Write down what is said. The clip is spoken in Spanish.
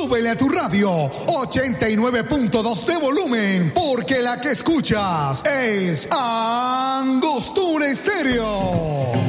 súbele a tu radio 89.2 de volumen, porque la que escuchas es Angostura Estéreo.